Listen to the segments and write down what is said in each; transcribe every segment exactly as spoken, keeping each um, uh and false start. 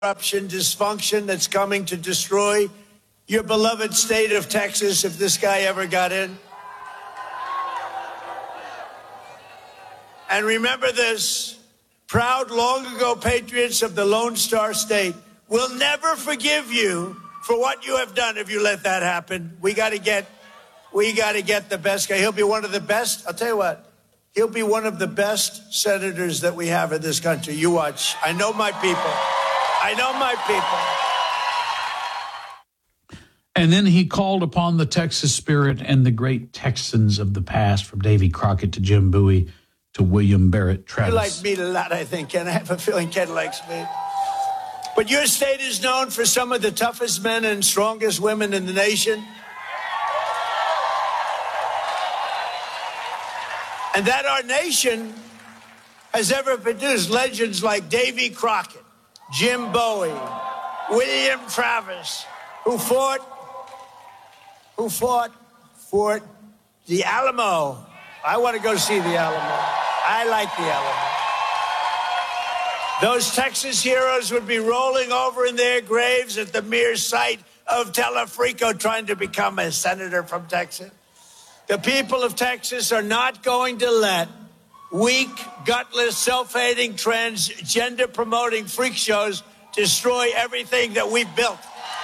corruption, dysfunction that's coming to destroy your beloved state of Texas if this guy ever got in. And remember this, proud, long ago patriots of the Lone Star State will never forgive you for what you have done if you let that happen. We got to get, we got to get the best guy. He'll be one of the best. I'll tell you what, he'll be one of the best senators that we have in this country. You watch. I know my people. I know my people. And then he called upon the Texas spirit and the great Texans of the past, from Davy Crockett to Jim Bowie to William Barrett Travis. You like me a lot, I think, Ken. I have a feeling Ken likes me. But your state is known for some of the toughest men and strongest women in the nation. And that our nation has ever produced legends like Davy Crockett, Jim Bowie, William Travis, who fought, who fought for the Alamo. I want to go see the Alamo. I like the Alamo. Those Texas heroes would be rolling over in their graves at the mere sight of Telefrico trying to become a senator from Texas. The people of Texas are not going to let weak, gutless, self-hating, transgender-promoting freak shows destroy everything that we've built.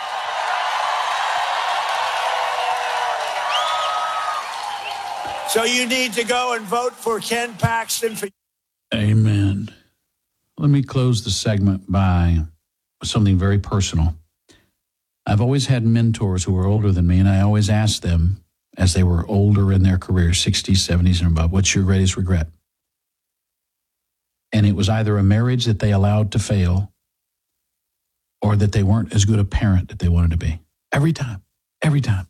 So you need to go and vote for Ken Paxton. For- Amen. Let me close the segment by something very personal. I've always had mentors who were older than me, and I always asked them, as they were older in their career, sixties, seventies, and above, what's your greatest regret? And it was either a marriage that they allowed to fail or that they weren't as good a parent that they wanted to be. Every time. Every time.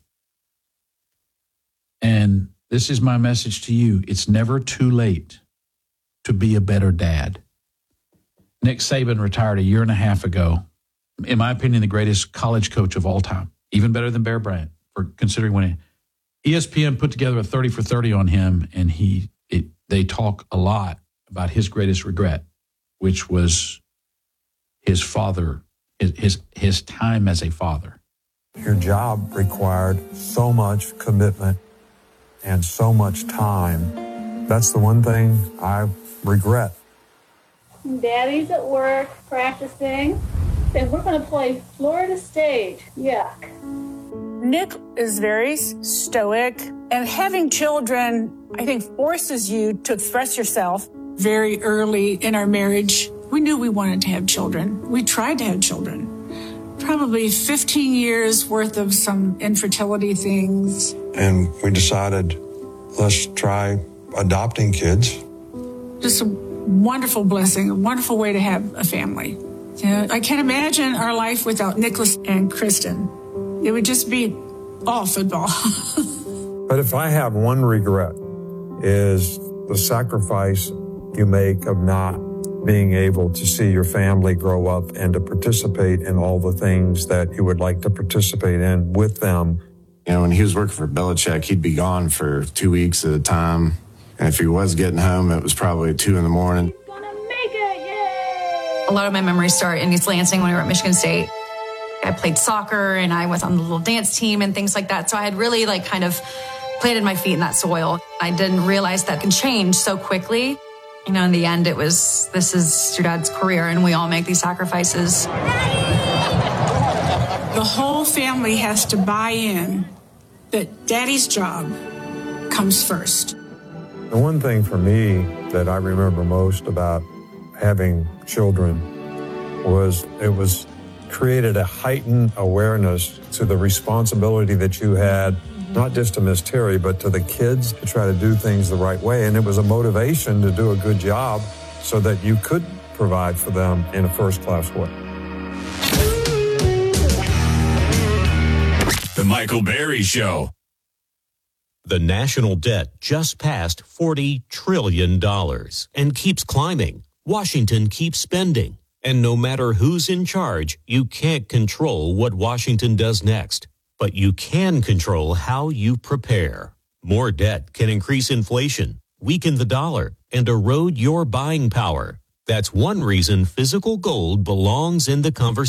And this is my message to you. It's never too late to be a better dad. Nick Saban retired a year and a half ago. In my opinion, the greatest college coach of all time. Even better than Bear Bryant, for considering when he, E S P N put together a thirty for thirty on him, and he it, they talk a lot about his greatest regret, which was his father, his, his his time as a father. Your job required so much commitment and so much time. That's the one thing I regret. Daddy's at work practicing, and we're going to play Florida State. Yuck. Nick is very stoic, and having children, I think, forces you to express yourself. Very early in our marriage, we knew we wanted to have children. We tried to have children. Probably fifteen years worth of some infertility things. And we decided, let's try adopting kids. Just a wonderful blessing, a wonderful way to have a family. You know, I can't imagine our life without Nicholas and Kristen. It would just be all football. But if I have one regret, is the sacrifice you make of not being able to see your family grow up and to participate in all the things that you would like to participate in with them. You know, when he was working for Belichick, he'd be gone for two weeks at a time. And if he was getting home, it was probably two in the morning. Gonna make it, yay! A lot of my memories start in East Lansing when we were at Michigan State. I played soccer and I was on the little dance team and things like that. So I had really like kind of planted my feet in that soil. I didn't realize that can change so quickly. You know, in the end, it was, this is your dad's career and we all make these sacrifices. The whole family has to buy in that daddy's job comes first. The one thing for me that I remember most about having children was it was created a heightened awareness to the responsibility that you had, not just to Miss Terry, but to the kids to try to do things the right way. And it was a motivation to do a good job so that you could provide for them in a first-class way. The Michael Berry Show. The national debt just passed forty trillion dollars and keeps climbing. Washington keeps spending. And no matter who's in charge, you can't control what Washington does next. But you can control how you prepare. More debt can increase inflation, weaken the dollar, and erode your buying power. That's one reason physical gold belongs in the conversation.